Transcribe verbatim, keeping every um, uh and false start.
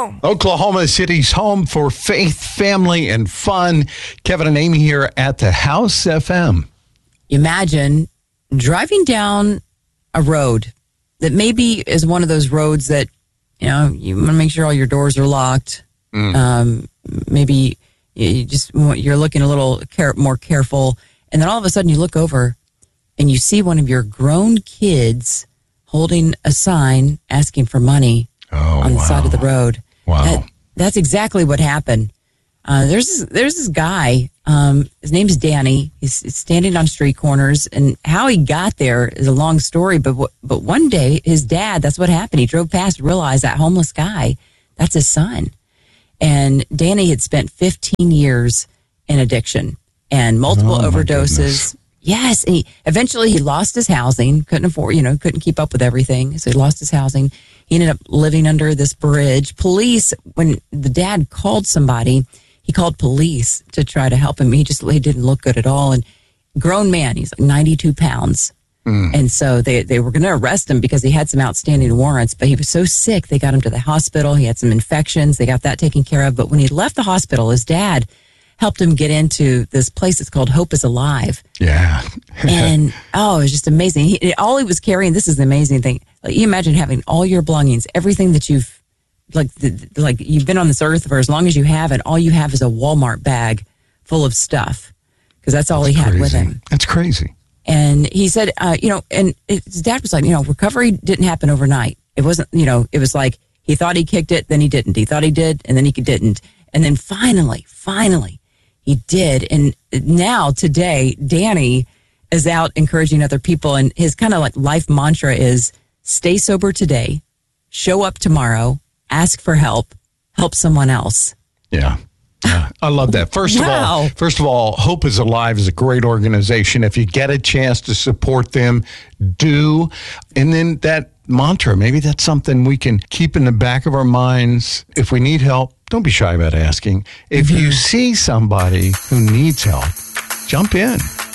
Oklahoma City's home for faith, family, and fun. Kevin and Amy here at the House F M. Imagine driving down a road that maybe is one of those roads that, you know, you want to make sure all your doors are locked. Mm. Um, maybe you just you're looking a little care, more careful, and then all of a sudden you look over and you see one of your grown kids holding a sign asking for money oh, on the wow. side of the road. Wow, that, that's exactly what happened. Uh, there's this, there's this guy. Um, his name's Danny. He's standing on street corners, and how he got there is a long story. But w- but one day, his dad. That's what happened. He drove past, realized that homeless guy. That's his son. And Danny had spent fifteen years in addiction and multiple oh, overdoses. Yes, and he, eventually he lost his housing. Couldn't afford, you know, couldn't keep up with everything. So he lost his housing. He ended up living under this bridge. Police, when the dad called somebody, he called police to try to help him. He just he didn't look good at all. And grown man, he's like ninety-two pounds. Mm. And so they, they were going to arrest him because he had some outstanding warrants, but he was so sick, they got him to the hospital. He had some infections. They got that taken care of. But when he left the hospital, his dad helped him get into this place that's called Hope is Alive. Yeah. And, oh, it was just amazing. He, all he was carrying, this is the amazing thing. Like, you imagine having all your belongings, everything that you've, like, the, like you've been on this earth for as long as you have, and all you have is a Walmart bag full of stuff. Because that's all that's he had crazy. with him. That's crazy. And he said, uh, you know, and his dad was like, you know, recovery didn't happen overnight. It wasn't, you know, it was like he thought he kicked it, then he didn't. He thought he did, and then he didn't. And then finally, finally, he did. And now, today, Danny is out encouraging other people. And his kind of like life mantra is stay sober today, show up tomorrow, ask for help, help someone else. Yeah. Yeah, I love that. First wow. of all, first of all, Hope is Alive is a great organization. If you get a chance to support them, do. And then that mantra, maybe that's something we can keep in the back of our minds. If we need help, don't be shy about asking. If mm-hmm. you see somebody who needs help, jump in.